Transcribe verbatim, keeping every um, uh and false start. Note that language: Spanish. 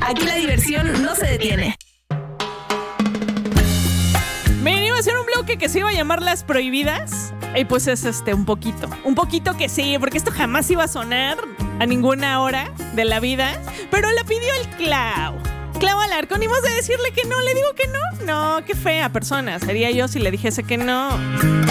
Aquí la diversión no se detiene. Me iba a hacer un bloque que se iba a llamar Las Prohibidas. Y pues es este, un poquito. Un poquito que sí, porque esto jamás iba a sonar a ninguna hora de la vida. Pero la pidió el Clau. Clau Alarcón, y vamos a decirle que no. Le digo que no. No, qué fea persona sería yo si le dijese que no.